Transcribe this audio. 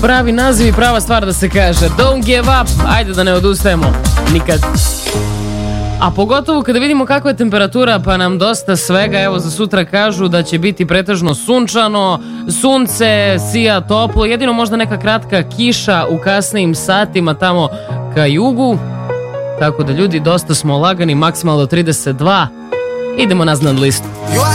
Pravi naziv i prava stvar da se kaže. Don't give up, ajde da ne odustajemo nikad. A pogotovo kada vidimo kakva je temperatura, pa nam dosta svega, evo za sutra kažu da će biti pretežno sunčano, sunce, sija toplo, jedino možda neka kratka kiša u kasnijim satima tamo ka jugu. Tako da ljudi, dosta smo lagani, maksimalno do 32. Idemo na listu.